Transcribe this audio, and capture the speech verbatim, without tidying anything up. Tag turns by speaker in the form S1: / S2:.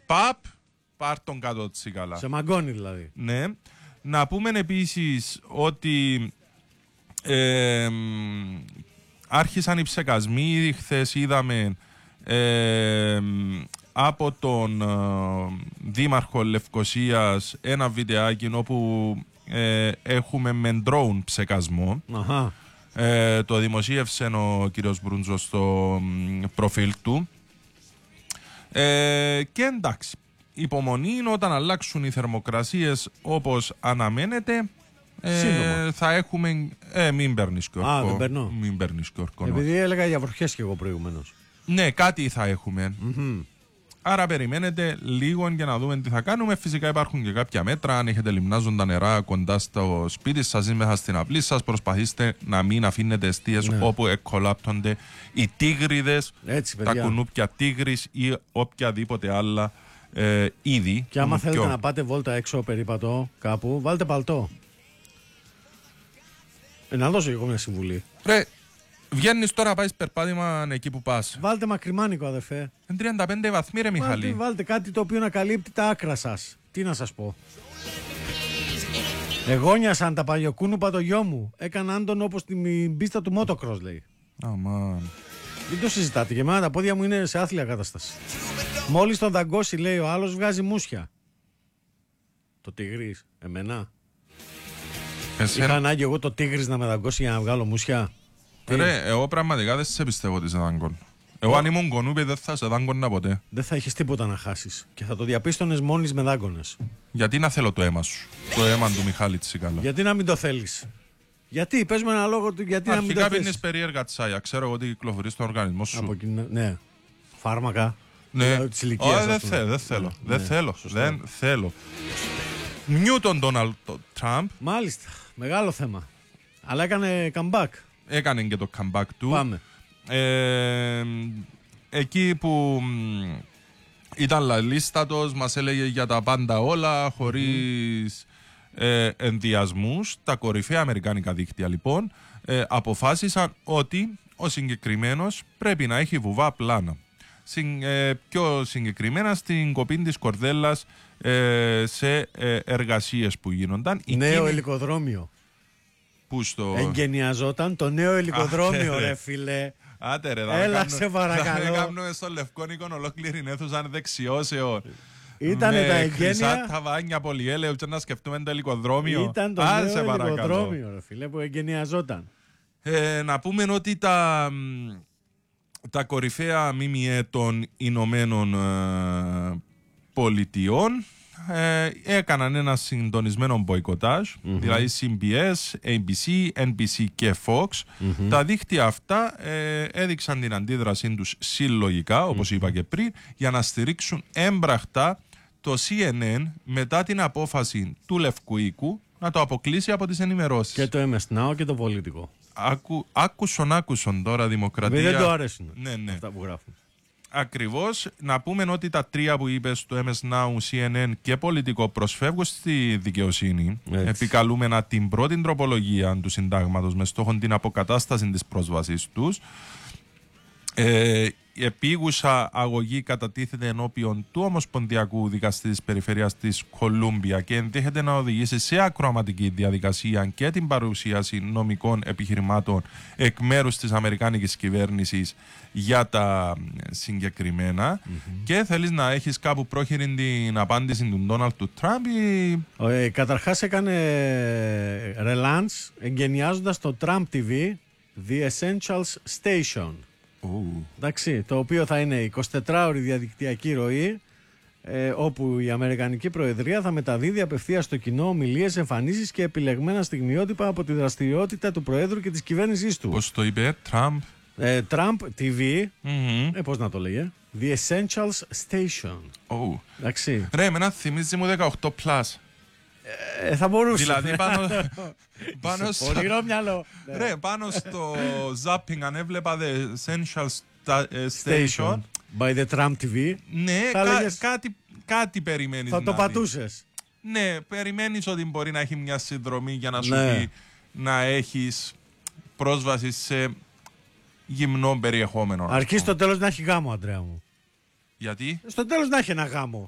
S1: παπ, πάρ' τον κάτω τσίκαλα.
S2: Σε μαγκώνει δηλαδή.
S1: Ναι. Να πούμε επίσης ότι ε, άρχισαν οι ψεκασμοί. Χθες είδαμε ε, από τον ε, Δήμαρχο Λευκωσίας ένα βιντεάκι όπου ε, έχουμε με drone ψεκασμό.
S2: Αχα.
S1: Ε, το δημοσίευσε ο κύριος Μπρούντζος στο προφίλ του. Ε, και εντάξει, υπομονή είναι όταν αλλάξουν οι θερμοκρασίες όπως αναμένεται. Ε, θα έχουμε. Ε, μην παίρνεις και ορκό.
S2: Α, δεν παίρνω.
S1: Μην παίρνεις και ορκό.
S2: Επειδή έλεγα για βροχές και εγώ προηγουμένως.
S1: Ναι, κάτι θα έχουμε.
S2: Mm-hmm.
S1: Άρα περιμένετε λίγο για να δούμε τι θα κάνουμε. Φυσικά υπάρχουν και κάποια μέτρα. Αν έχετε λιμνάζοντα νερά κοντά στο σπίτι σας ή μέσα στην αυλή σας, προσπαθήστε να μην αφήνετε εστίες ναι. όπου εκκολάπτονται οι τίγριδες,
S2: έτσι,
S1: τα κουνούπια τίγρης ή οποιαδήποτε άλλα ε, είδη.
S2: Και άμα
S1: πιο...
S2: θέλετε να πάτε βόλτα έξω περίπατο κάπου, βάλτε παλτό. Ε, να δώσω εγώ μια συμβουλή.
S1: Ρε, βγαίνεις τώρα, πάει περπάτημα εκεί που πας.
S2: Βάλτε μακριμάνικο, αδερφέ.
S1: Είναι τριάντα πέντε βαθμοί, ρε Μιχαλή.
S2: Βάλτε, βάλτε κάτι το οποίο να καλύπτει τα άκρα σας. Τι να σας πω. Εγώ νοιασαν τα παλιοκούνουπα το γιο μου. Έκαναν τον όπως την πίστα του motocross, λέει.
S1: Αμάν. Oh,
S2: μην το συζητάτε. Και εμένα τα πόδια μου είναι σε άθλια κατάσταση. Μόλις τον δαγκώσει, λέει ο άλλος, βγάζει μουσια. Το τίγρης, εμένα. Εσένα... Είχα ανάγκη εγώ το τίγρης να με δαγκώσει για να βγάλω μουσια.
S1: Ρε, εγώ πραγματικά δεν σε πιστεύω ότι σε δάγκον. Εγώ αν ήμουν κονούπι δεν θα σε δάγκωνα ποτέ.
S2: Δεν θα έχεις τίποτα να χάσεις. Και θα το διαπίστωνες μόλις με δάγκωνες.
S1: Γιατί να θέλω το αίμα σου. Το αίμα του Μιχάλη Τσίκαλα.
S2: Γιατί να μην το θέλεις. Γιατί, πες με ένα λόγο του, γιατί
S1: αρχικά
S2: να μην το θέλεις.
S1: Αρχικά πίνεις περίεργα τσάια. Ξέρω εγώ ότι κυκλοφορεί στον οργανισμό σου.
S2: Από κοινά, ναι. Φάρμακα.
S1: Ναι.
S2: Όχι,
S1: δεν θέλω. Δεν θέλω. Δεν θέλω. Δεν θέλω. Νιούτον Ντόναλντ Τραμπ.
S2: Μάλιστα. Μεγάλο θέμα. Αλλά έκανε comeback.
S1: Έκανε και το comeback του.
S2: Πάμε.
S1: Ε, εκεί που ήταν λαλίστατος, μας έλεγε για τα πάντα όλα, χωρίς mm. ε, ενδιασμούς. Τα κορυφαία αμερικάνικα δίκτυα λοιπόν ε, αποφάσισαν ότι ο συγκεκριμένος πρέπει να έχει βουβά πλάνα. Συν, ε, πιο συγκεκριμένα στην κοπή της κορδέλας ε, σε ε, εργασίες που γίνονταν.
S2: Νέο
S1: Εκείνη...
S2: ελικοδρόμιο.
S1: Πού στο...
S2: Εγγενιαζόταν το νέο ελικοδρόμιο, ρε φίλε.
S1: Άτε ρε,
S2: έλα κάνουμε, σε παρακαλώ.
S1: Θα κάνουμε στο Λευκόνικο ολόκληρη αίθουσα δεξιώσεων.
S2: Ήτανε τα εγγένεια.
S1: Χρυσά ταβάνια πολυέλαιο και να σκεφτούμε το ελικοδρόμιο.
S2: Ήταν το
S1: Άσε,
S2: νέο
S1: παρακαλώ.
S2: ελικοδρόμιο, ρε φίλε, που εγγενιαζόταν.
S1: Ε, να πούμε ότι τα, τα κορυφαία ΜΜΕ των Ηνωμένων ε, Πολιτειών Ε, έκαναν ένα συντονισμένο μποϊκοτάζ, mm-hmm. δηλαδή σι μπι ες, έι μπι σι, εν μπι σι και Fox. Mm-hmm. Τα δίκτυα αυτά ε, έδειξαν την αντίδρασή τους συλλογικά, όπως mm-hmm. είπα και πριν, για να στηρίξουν έμπραχτα το σι εν εν μετά την απόφαση του Λευκού Οίκου να το αποκλείσει από τις ενημερώσεις.
S2: Και το εμ ες Now και το πολιτικό.
S1: Άκου, άκουσον, άκουσον τώρα δημοκρατία.
S2: Δεν το αρέσουν
S1: ναι, ναι.
S2: αυτά που γράφουν.
S1: Ακριβώς, να πούμε ότι τα τρία που είπες, το εμ ες Now, σι εν εν και πολιτικό, προσφεύγουν στη δικαιοσύνη,
S2: έτσι.
S1: επικαλούμενα την πρώτη τροπολογία του συντάγματος με στόχο την αποκατάσταση της πρόσβασης τους. Ε, η επίγουσα αγωγή κατατίθεται ενώπιον του Ομοσπονδιακού Δικαστή της Περιφερειάς της Κολούμπια και ενδέχεται να οδηγήσει σε ακροαματική διαδικασία και την παρουσίαση νομικών επιχειρημάτων εκ μέρους της Αμερικάνικης κυβέρνησης για τα συγκεκριμένα. Mm-hmm. Και θέλεις να έχεις κάπου πρόχειρη την απάντηση του Ντόναλντ του Τραμπ ή...
S2: Ε, καταρχάς έκανε ρελάνς εγγενιάζοντας το Trump τι βι The Essentials Station.
S1: Ooh.
S2: Εντάξει, το οποίο θα είναι εικοσιτετράωρη διαδικτυακή ροή, ε, όπου η Αμερικανική Προεδρία θα μεταδίδει απευθείας στο κοινό ομιλίες, εμφανίσεις και επιλεγμένα στιγμιότυπα από τη δραστηριότητα του Προέδρου και της κυβέρνησής του.
S1: Πώς το είπε, Τραμπ?
S2: ε, Trump τι βι,
S1: mm-hmm.
S2: ε, πώς να το λέγε, The Essentials Station.
S1: Oh.
S2: Εντάξει.
S1: Ρε, εμένα θυμίζει μου δεκαοκτώ πλας.
S2: Ε, θα μπορούσε.
S1: Δηλαδή πάνω, πάνω, στο,
S2: μυαλό.
S1: ρε, πάνω στο zapping αν έβλεπα The Essential Station
S2: by the Trump τι βι.
S1: Ναι, κα, λέγες, κάτι, κάτι περιμένεις.
S2: Θα το πατούσες.
S1: Ναι, περιμένεις ότι μπορεί να έχει μια συνδρομή για να σου
S2: ναι.
S1: πει να έχεις πρόσβαση σε γυμνό περιεχόμενο.
S2: Αρκεί στο τέλος να έχει γάμο, Αντρέα μου.
S1: Γιατί?
S2: Στο τέλος να έχει ένα γάμο.